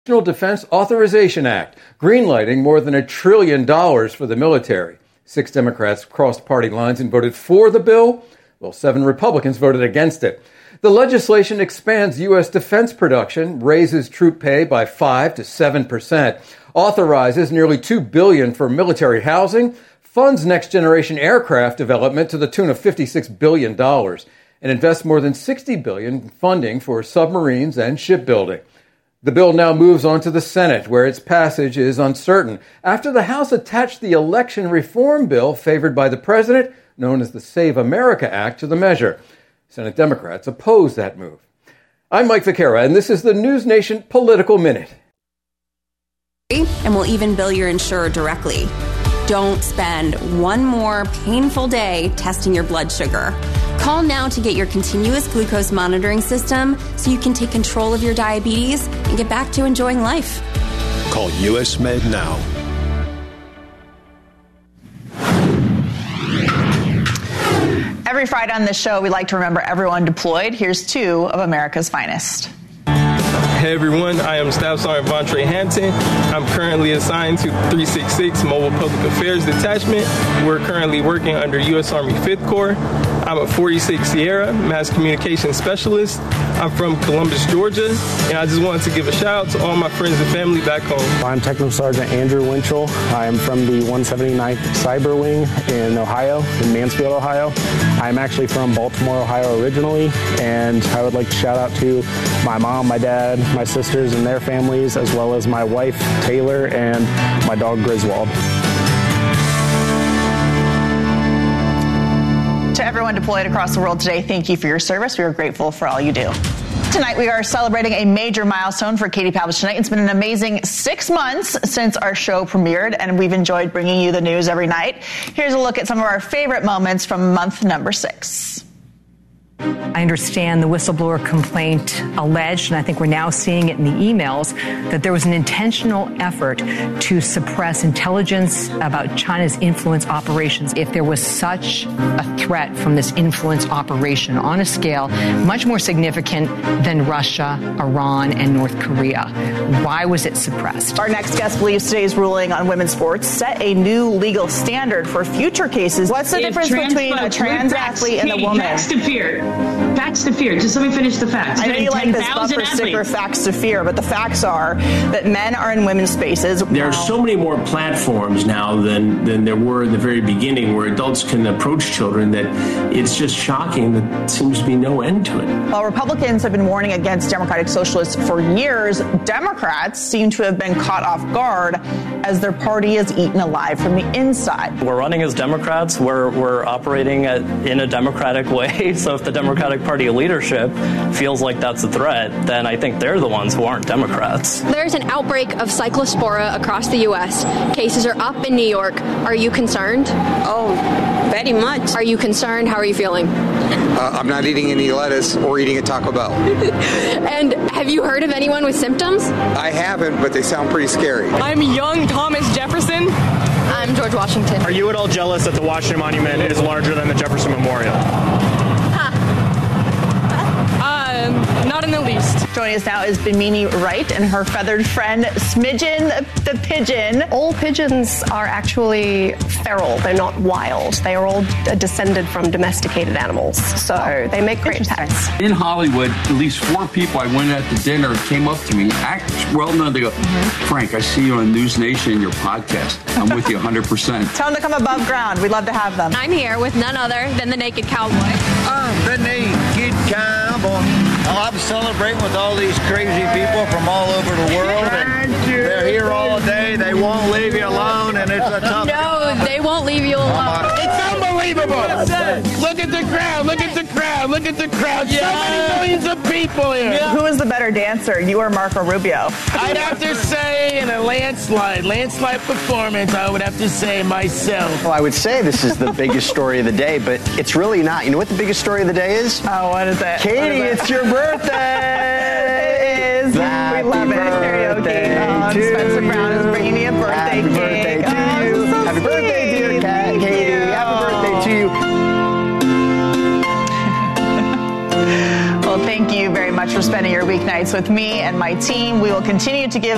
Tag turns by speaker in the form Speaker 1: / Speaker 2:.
Speaker 1: National Defense Authorization Act, greenlighting more than $1 trillion for the military. 6 Democrats crossed party lines and voted for the bill, while 7 Republicans voted against it. The legislation expands U.S. defense production, raises troop pay by 5 to 7%, authorizes nearly $2 billion for military housing, funds next-generation aircraft development to the tune of $56 billion, and invests more than $60 billion in funding for submarines and shipbuilding. The bill now moves on to the Senate, where its passage is uncertain, after the House attached the election reform bill favored by the president, known as the Save America Act, to the measure. Senate Democrats oppose that move. I'm Mike Vaquera, and this is the News Nation Political Minute.
Speaker 2: And we'll even bill your insurer directly. Don't spend one more painful day testing your blood sugar. Call now to get your continuous glucose monitoring system so you can take control of your diabetes and get back to enjoying life.
Speaker 3: Call US Med now.
Speaker 4: Every Friday on this show, we like to remember everyone deployed. Here's 2 of America's finest.
Speaker 5: Hey everyone, I am Staff Sergeant Vontre Hampton. I'm currently assigned to 366 Mobile Public Affairs Detachment. We're currently working under U.S. Army 5th Corps. I'm a 46 Sierra Mass Communications Specialist. I'm from Columbus, Georgia, and I just wanted to give a shout out to all my friends and family back home.
Speaker 6: I'm Technical Sergeant Andrew Winchell. I am from the 179th Cyber Wing in Ohio, in Mansfield, Ohio. I'm actually from Baltimore, Ohio originally, and I would like to shout out to my mom, my dad, my sisters and their families, as well as my wife, Taylor, and my dog, Griswold.
Speaker 4: To everyone deployed across the world today, thank you for your service. We are grateful for all you do. Tonight, we are celebrating a major milestone for Katie Pavlich Tonight. It's been an amazing 6 months since our show premiered, and we've enjoyed bringing you the news every night. Here's a look at some of our favorite moments from month number 6.
Speaker 7: I understand the whistleblower complaint alleged, and I think we're now seeing it in the emails, that there was an intentional effort to suppress intelligence about China's influence operations. If there was such a threat from this influence operation on a scale much more significant than Russia, Iran, and North Korea, why was it suppressed?
Speaker 4: Our next guest believes today's ruling on women's sports set a new legal standard for future cases. What's the difference between a trans athlete and a woman?
Speaker 8: Facts to fear. Facts to fear. Just let me finish the facts.
Speaker 4: I know you like this bumper sticker, facts to fear, but the facts are that men are in women's spaces.
Speaker 9: There are so many more platforms now than there were in the very beginning where adults can approach children that it's just shocking that there seems to be no end to it.
Speaker 4: While Republicans have been warning against Democratic Socialists for years, Democrats seem to have been caught off guard as their party is eaten alive from the inside.
Speaker 10: We're running as Democrats. We're operating in a democratic way. So if the Democratic Party leadership feels like that's a threat, then I think they're the ones who aren't Democrats.
Speaker 11: There's an outbreak of cyclospora across the U.S. Cases are up in New York. Are you concerned?
Speaker 12: Oh, very much.
Speaker 11: Are you concerned? How are you feeling?
Speaker 13: I'm not eating any lettuce or eating at Taco Bell.
Speaker 11: And have you heard of anyone with symptoms?
Speaker 13: I haven't, but they sound pretty scary.
Speaker 14: I'm young Thomas Jefferson.
Speaker 11: I'm George Washington.
Speaker 15: Are you at all jealous that the Washington Monument is larger than the Jefferson Memorial?
Speaker 14: Not in the least.
Speaker 4: Joining us now is Bimini Wright and her feathered friend Smidgen the pigeon.
Speaker 16: All pigeons are actually feral. They're not wild. They are all descended from domesticated animals. So they make great pets.
Speaker 17: In Hollywood, at least 4 people I went out to dinner came up to me, well-known, they go, Frank, I see you on News Nation in your podcast. I'm with you 100%.
Speaker 4: Tell them to come above ground. We'd love to have them.
Speaker 11: I'm here with none other than the Naked Cowboy.
Speaker 18: I'm the Naked Cowboy. I'm celebrating with all these crazy people from all over the world. And they're here all day. They won't leave you alone, and it's a tough.
Speaker 11: No, they won't leave you alone.
Speaker 19: It's unbelievable. Look at the crowd. Look at the crowd. Look at the crowd. So many millions of people here.
Speaker 4: Yeah. Who is the better dancer, you or Marco Rubio?
Speaker 19: I'd have to say in a landslide performance, I would have to say myself.
Speaker 20: Well, I would say this is the biggest story of the day, but it's really not. You know what the biggest story of the day is?
Speaker 4: Oh, what is it?
Speaker 20: Katie, it's your birthday.
Speaker 4: It is.
Speaker 20: Happy
Speaker 4: we love it. Karaoke. Spencer Brown is bringing me a birthday cake.
Speaker 20: Happy birthday to you.
Speaker 4: So
Speaker 20: Happy birthday, dear Katie. Happy birthday to you.
Speaker 4: Well, thank you very much for spending your weeknights with me and my team. We will continue to give